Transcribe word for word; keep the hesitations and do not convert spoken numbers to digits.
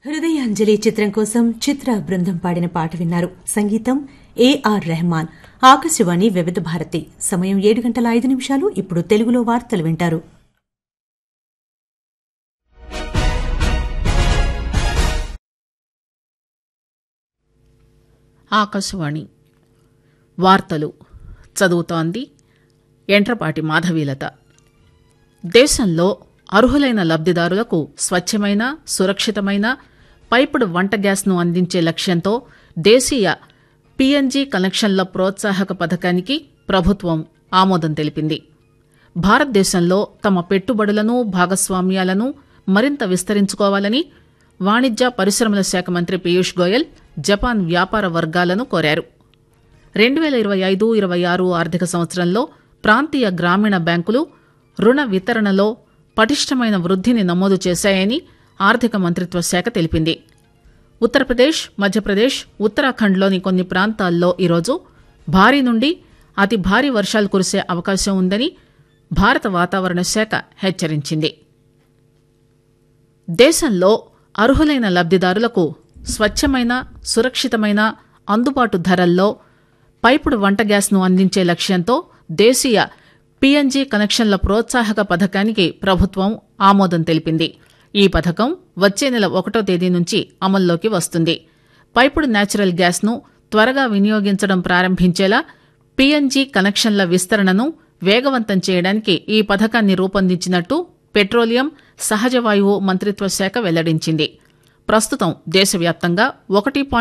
హృదయాంజలి చిత్రం కోసం చిత్ర బృందం పాడిన పాట విన్నారు. సంగీతం ఏఆర్ రెహమాన్. ఆకాశవాణి వివిధ భారతి. సమయం ఏడు గంటల ఐదు నిమిషాలు. ఇప్పుడు తెలుగులో వార్తలు వింటారు. ఆకాశవాణి వార్తలు చదువుతోంది ఎంట్రపాటి మాధవీలత. దేశంలో అర్హులైన లబ్దిదారులకు స్వచ్ఛమైన, సురక్షితమైన పైపుడు వంట గ్యాస్ను అందించే లక్ష్యంతో దేశీయ పీఎన్జీ కనెక్షన్ల ప్రోత్సాహక పథకానికి ప్రభుత్వం ఆమోదం తెలిపింది. భారతదేశంలో తమ పెట్టుబడులను, భాగస్వామ్యాలను మరింత విస్తరించుకోవాలని వాణిజ్య పరిశ్రమల శాఖ మంత్రి పీయూష్ గోయల్ జపాన్ వ్యాపార వర్గాలను కోరారు. రెండు పేల ఇరవై ఐదు ఇరవై ఆరు ఆర్థిక సంవత్సరంలో ప్రాంతీయ గ్రామీణ బ్యాంకులు రుణ వితరణలో పటిష్టమైన వృద్ధిని నమోదు చేశాయని ఆర్థిక మంత్రిత్వ శాఖ తెలిపింది. ఉత్తరప్రదేశ్, మధ్యప్రదేశ్, ఉత్తరాఖండ్లోని కొన్ని ప్రాంతాల్లో ఈరోజు భారీ నుండి అతి భారీ వర్షాలు కురిసే అవకాశం ఉందని భారత వాతావరణ శాఖ హెచ్చరించింది. దేశంలో అర్హులైన లబ్దిదారులకు స్వచ్ఛమైన, సురక్షితమైన, అందుబాటు ధరల్లో పైపుడు వంట గ్యాస్ను అందించే లక్ష్యంతో దేశీయ పీఎన్జీ కనెక్షన్ల ప్రోత్సాహక పథకానికి ప్రభుత్వం ఆమోదం తెలిపింది. ఈ పథకం వచ్చే నెల ఒకటో తేదీ నుంచి అమల్లోకి వస్తుంది. పైపుడు న్యాచురల్ గ్యాస్ను త్వరగా వినియోగించడం ప్రారంభించేలా పీఎన్జీ కనెక్షన్ల విస్తరణను వేగవంతం చేయడానికి ఈ పథకాన్ని రూపొందించినట్టు పెట్రోలియం, సహజ వాయువు మంత్రిత్వ శాఖ వెల్లడించింది. ప్రస్తుతం దేశవ్యాప్తంగా ఒకటి